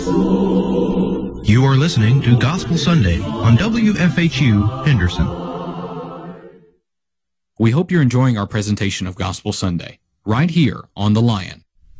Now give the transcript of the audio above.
You are listening to Gospel Sunday on WFHU Henderson. We hope you're enjoying our presentation of Gospel Sunday, right here on The Lion.